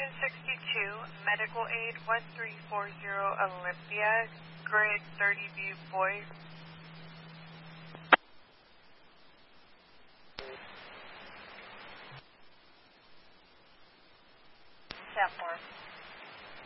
Medical Aid 1340 Olympia, Grid 30B Boys. Step 4.